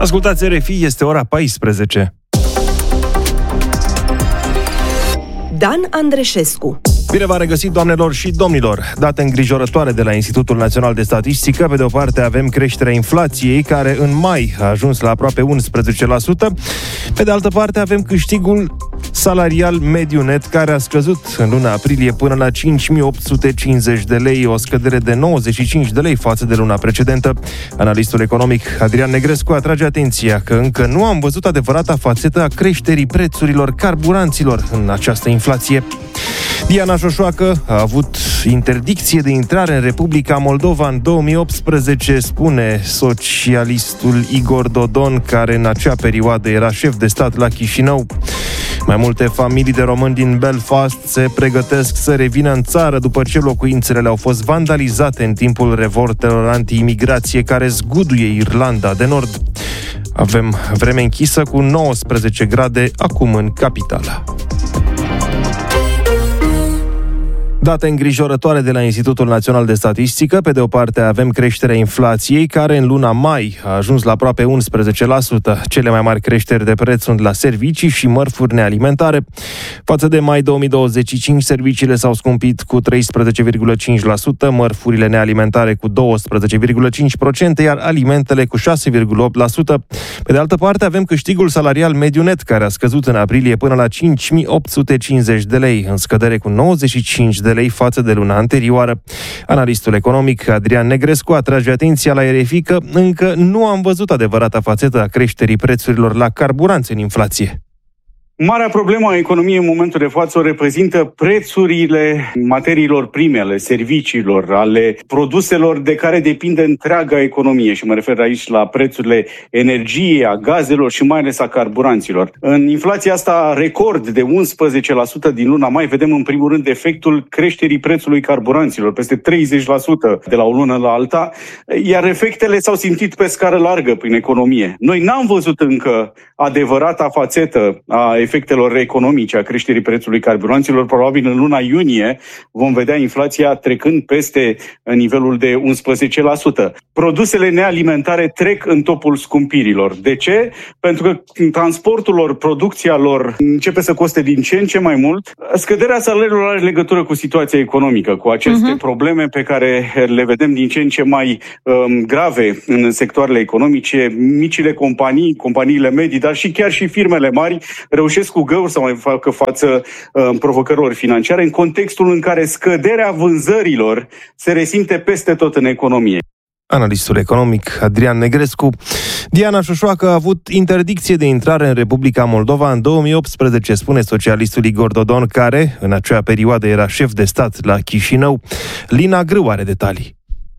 Ascultați RFI, este ora 14. Dan Andreșescu. Bine v-am regăsit, doamnelor și domnilor! Date îngrijorătoare de la Institutul Național de Statistică. Pe de o parte avem creșterea inflației, care în mai a ajuns la aproape 11%. Pe de altă parte avem câștigul salarial mediu net, care a scăzut în luna aprilie până la 5.850 de lei, o scădere de 95 de lei față de luna precedentă. Analistul economic Adrian Negrescu atrage atenția că încă nu am văzut adevărata fațetă a creșterii prețurilor carburanților în această inflație. Diana Șoșoacă a avut interdicție de intrare în Republica Moldova în 2018, spune socialistul Igor Dodon, care în acea perioadă era șef de stat la Chișinău. Mai multe familii de români din Belfast se pregătesc să revină în țară după ce locuințele le-au fost vandalizate în timpul revoltelor anti-imigrație care zguduie Irlanda de Nord. Avem vreme închisă cu 19 grade acum în capitală. Date îngrijorătoare de la Institutul Național de Statistică. Pe de o parte avem creșterea inflației, care în luna mai a ajuns la aproape 11%. Cele mai mari creșteri de preț sunt la servicii și mărfuri nealimentare. Față de mai 2025, serviciile s-au scumpit cu 13,5%, mărfurile nealimentare cu 12,5%, iar alimentele cu 6,8%. Pe de altă parte avem câștigul salarial mediu net, care a scăzut în aprilie până la 5.850 de lei, în scădere cu 95 de lei față de luna anterioară. Analistul economic Adrian Negrescu atrage atenția la RFI că încă nu am văzut adevărata fațetă a creșterii prețurilor la carburanți în inflație. Marea problemă a economiei în momentul de față o reprezintă prețurile materiilor prime, ale serviciilor, ale produselor de care depinde întreaga economie și mă refer aici la prețurile energiei, a gazelor și mai ales a carburanților. În inflația asta record de 11% din luna mai vedem în primul rând efectul creșterii prețului carburanților, peste 30% de la o lună la alta, iar efectele s-au simțit pe scară largă prin economie. Noi n-am văzut încă adevărata fațetă a efectelor economice a creșterii prețului carburanților. Probabil în luna iunie vom vedea inflația trecând peste nivelul de 11%. Produsele nealimentare trec în topul scumpirilor. De ce? Pentru că transportul lor, producția lor începe să coste din ce în ce mai mult. Scăderea salariilor are legătură cu situația economică, cu aceste probleme pe care le vedem din ce în ce mai grave în sectoarele economice. Micile companii, companiile medii, dar și chiar și firmele mari reușesc cu găuri să mai facă față provocărilor financiare în contextul în care scăderea vânzărilor se resimte peste tot în economie. Analistul economic Adrian Negrescu. Diana Șoșoacă a avut interdicție de intrare în Republica Moldova în 2018, spune socialistul Igor Dodon, care în acea perioadă era șef de stat la Chișinău. Lina Grâu are detalii.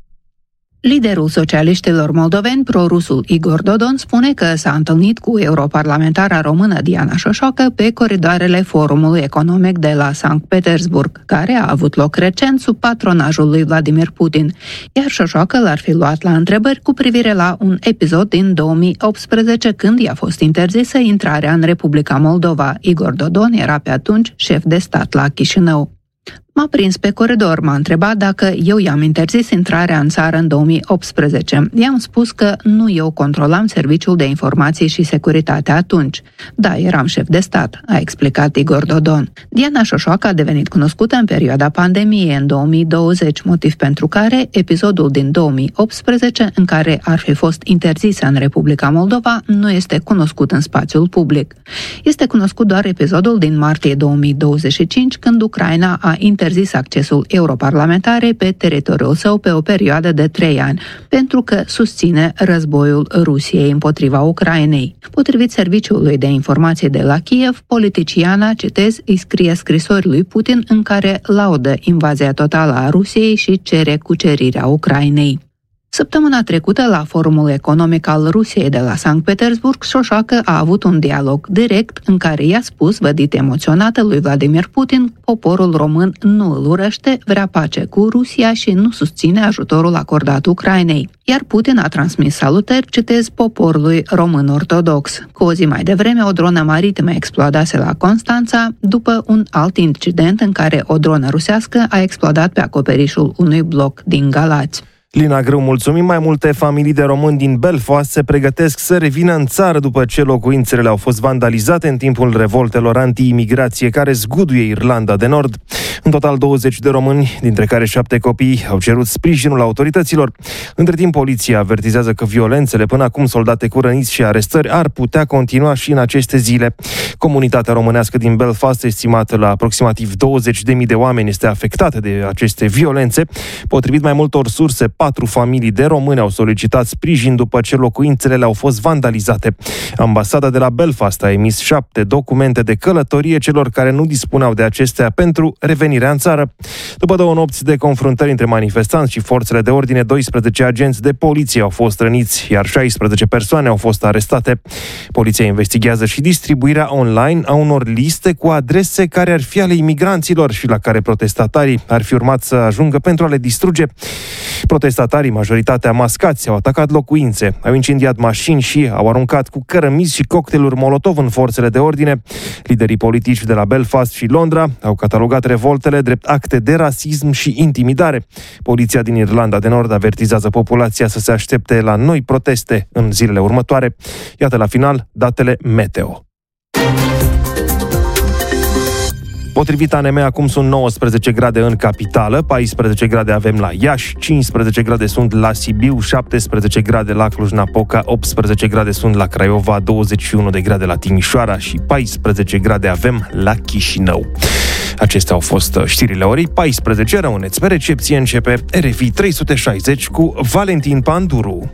Liderul socialiștilor moldoveni, pro-rusul Igor Dodon, spune că s-a întâlnit cu europarlamentara română Diana Șoșoacă pe coridoarele Forumului Economic de la Sankt Petersburg, care a avut loc recent sub patronajul lui Vladimir Putin, iar Șoșoacă l-ar fi luat la întrebări cu privire la un episod din 2018, când i-a fost interzisă intrarea în Republica Moldova. Igor Dodon era pe atunci șef de stat la Chișinău. M-a prins pe coridor, m-a întrebat dacă eu i-am interzis intrarea în țară în 2018. I-am spus că nu eu controlam Serviciul de Informații și Securitate atunci. Da, eram șef de stat, a explicat Igor Dodon. Diana Șoșoacă a devenit cunoscută în perioada pandemiei în 2020, motiv pentru care episodul din 2018, în care ar fi fost interzisă în Republica Moldova, nu este cunoscut în spațiul public. Este cunoscut doar episodul din martie 2025, când Ucraina a interzis accesul europarlamentare pe teritoriul său pe o perioadă de 3 ani, pentru că susține războiul Rusiei împotriva Ucrainei. Potrivit Serviciului de Informații de la Kiev, politiciana, citez, îi scrie scrisori lui Putin în care laudă invazia totală a Rusiei și cere cucerirea Ucrainei. Săptămâna trecută, la Forumul Economic al Rusiei de la Sankt Petersburg, Șoșoacă a avut un dialog direct în care i-a spus, vădit emoționată, lui Vladimir Putin: poporul român nu îl urăște, vrea pace cu Rusia și nu susține ajutorul acordat Ucrainei. Iar Putin a transmis salutări, citez, poporului român ortodox. Cu o zi mai devreme, o dronă maritimă explodase la Constanța, după un alt incident în care o dronă rusească a explodat pe acoperișul unui bloc din Galați. Lina Grâu, mulțumim. Mai multe familii de români din Belfast se pregătesc să revină în țară după ce locuințele le-au fost vandalizate în timpul revoltelor anti-imigrație care zguduie Irlanda de Nord. În total 20 de români, dintre care 7 copii, au cerut sprijinul autorităților. Între timp, poliția avertizează că violențele, până acum soldate cu răniți și arestări, ar putea continua și în aceste zile. Comunitatea românească din Belfast, estimată la aproximativ 20.000 de oameni, este afectată de aceste violențe. Potrivit mai multor surse, 4 familii de români au solicitat sprijin după ce locuințele le-au fost vandalizate. Ambasada de la Belfast a emis 7 documente de călătorie celor care nu dispuneau de acestea pentru revenirea în țară. După 2 nopți de confruntări între manifestanți și forțele de ordine, 12 agenți de poliție au fost răniți, iar 16 persoane au fost arestate. Poliția investigează și distribuirea online a unor liste cu adrese care ar fi ale imigranților și la care protestatarii ar fi urmat să ajungă pentru a le distruge. Protestatarii, majoritatea mascați, au atacat locuințe, au incendiat mașini și au aruncat cu cărămizi și cocktailuri Molotov în forțele de ordine. Liderii politici de la Belfast și Londra au catalogat revoltele drept acte de rasism și intimidare. Poliția din Irlanda de Nord avertizează populația să se aștepte la noi proteste în zilele următoare. Iată la final datele meteo. Potrivit ANM, acum sunt 19 grade în capitală, 14 grade avem la Iași, 15 grade sunt la Sibiu, 17 grade la Cluj-Napoca, 18 grade sunt la Craiova, 21 de grade la Timișoara și 14 grade avem la Chișinău. Acestea au fost știrile orei 14. Rămâneți pe recepție, începe RFI 360 cu Valentin Panduru.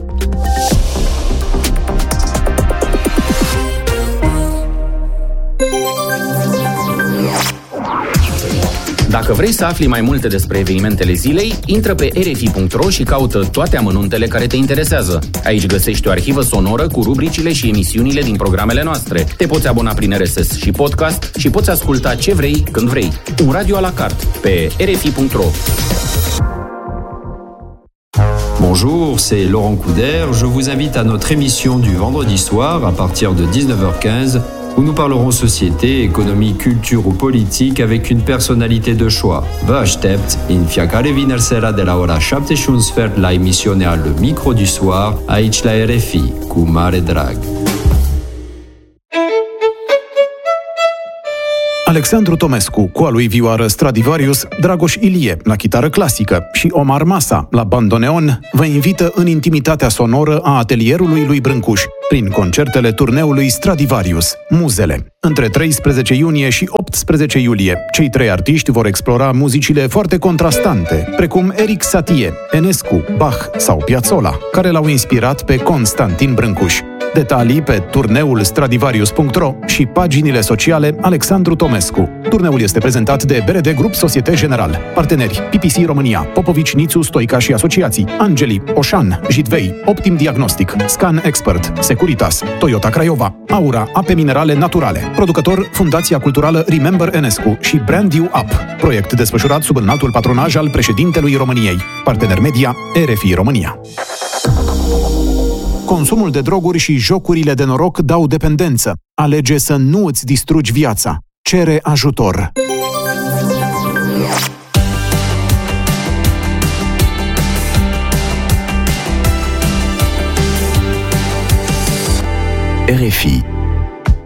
Dacă vrei să afli mai multe despre evenimentele zilei, intră pe rfi.ro și caută toate amănuntele care te interesează. Aici găsești o arhivă sonoră cu rubricile și emisiunile din programele noastre. Te poți abona prin RSS și podcast și poți asculta ce vrei, când vrei. Un radio à la carte pe rfi.ro. Bonjour, c'est Laurent Couder. Je vous invite à notre émission du vendredi soir à partir de 19h15 où nous parlerons société, économie, culture ou politique avec une personnalité de choix. Vă aștept în fiecare vineri seara de la ora 7:15 la emisiunea Le Micro du Soir, aici la RFI, cu mare drag. Alexandru Tomescu, cu a lui vioară Stradivarius, Dragoș Ilie, la chitară clasică, și Omar Masa, la bandoneon, vă invită în intimitatea sonoră a atelierului lui Brâncuș, prin concertele turneului Stradivarius, Muzele. Între 13 iunie și 18 iulie, cei 3 artiști vor explora muzicile foarte contrastante, precum Eric Satie, Enescu, Bach sau Piazzolla, care l-au inspirat pe Constantin Brâncuș. Detalii pe turneul Stradivarius.ro și paginile sociale Alexandru Tomescu. Turneul este prezentat de BRD Grup Societe General. Parteneri: PPC România, Popovici, Nițu, Stoica și asociații: Angeli, Oșan, Jitvei, Optim Diagnostic, Scan Expert, Securitas, Toyota Craiova, Aura, Ape Minerale Naturale. Producător: Fundația Culturală Remember Enescu și Brand You Up. Proiect desfășurat sub înaltul patronaj al președintelui României. Partener media RFI România. Consumul de droguri și jocurile de noroc dau dependență. Alege să nu îți distrugi viața. Cere ajutor. RFI